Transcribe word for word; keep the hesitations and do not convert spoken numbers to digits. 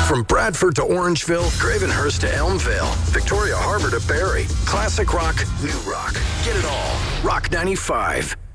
From Bradford to Orangeville, Gravenhurst to Elmvale, Victoria Harbor to Barrie. Classic rock, new rock. Get it all. Rock ninety-five.